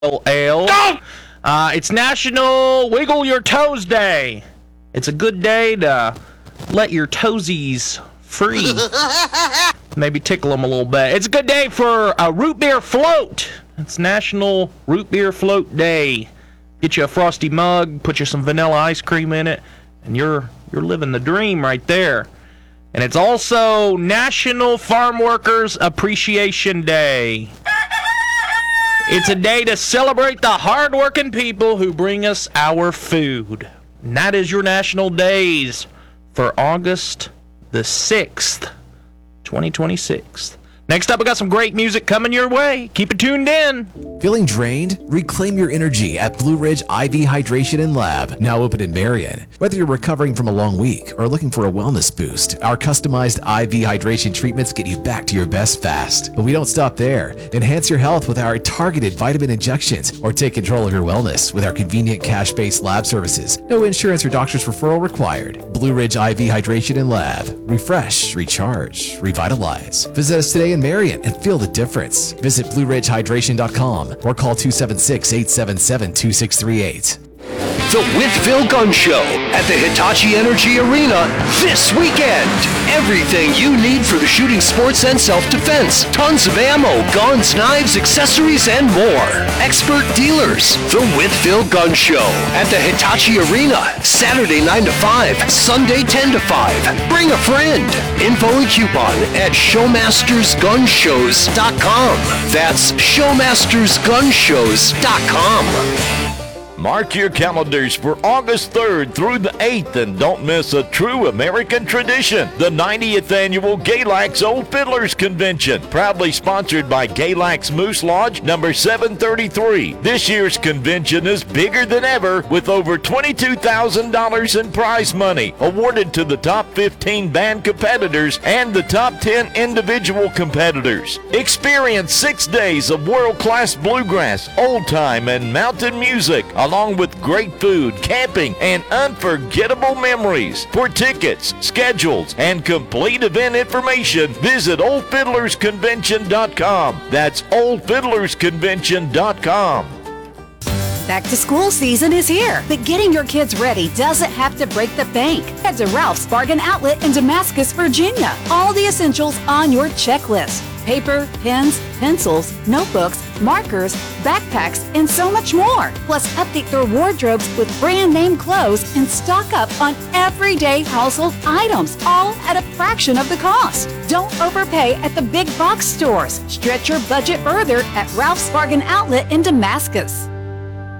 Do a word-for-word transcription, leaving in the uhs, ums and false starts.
Ale. Uh, it's National Wiggle Your Toes Day. It's a good day to let your toesies free. Maybe tickle them a little bit. It's a good day for a root beer float. It's National Root Beer Float Day. Get you a frosty mug, put you some vanilla ice cream in it, and you're you're living the dream right there. And it's also National Farm Workers Appreciation Day. It's a day to celebrate the hard-working people who bring us our food. And that is your national days for August the sixth, twenty twenty-six. Next up, we got some great music coming your way. Keep it tuned in. Feeling drained? Reclaim your energy at Blue Ridge I V Hydration and Lab, now open in Marion. Whether you're recovering from a long week or looking for a wellness boost, our customized I V hydration treatments get you back to your best fast. But we don't stop there. Enhance your health with our targeted vitamin injections or take control of your wellness with our convenient cash-based lab services. No insurance or doctor's referral required. Blue Ridge I V Hydration and Lab. Refresh, recharge, revitalize. Visit us today in Marion and feel the difference. Visit blue ridge hydration dot com or call two seven six, eight seven seven, two six three eight. The Whitfield Gun Show at the Hitachi Energy Arena this weekend. Everything you need for the shooting sports and self-defense. Tons of ammo, guns, knives, accessories, and more. Expert dealers. The Whitfield Gun Show at the Hitachi Arena. Saturday nine to five, Sunday ten to five. Bring a friend. Info and coupon at showmasters gun shows dot com. That's showmasters gun shows dot com. Mark your calendars for August third through the eighth and don't miss a true American tradition, the ninetieth Annual Galax Old Fiddlers Convention, proudly sponsored by Galax Moose Lodge number seven thirty-three. This year's convention is bigger than ever with over twenty-two thousand dollars in prize money awarded to the top fifteen band competitors and the top ten individual competitors. Experience six days of world-class bluegrass, old-time, and mountain music, along with great food, camping, and unforgettable memories. For tickets, schedules, and complete event information, visit old fiddlers convention dot com. That's old fiddlers convention dot com. Back to school season is here, but getting your kids ready doesn't have to break the bank. Head to Ralph's Bargain Outlet in Damascus, Virginia. All the essentials on your checklist. Paper, pens, pencils, notebooks, markers, backpacks, and so much more. Plus, update their wardrobes with brand name clothes and stock up on everyday household items, all at a fraction of the cost. Don't overpay at the big box stores. Stretch your budget further at Ralph's Bargain Outlet in Damascus.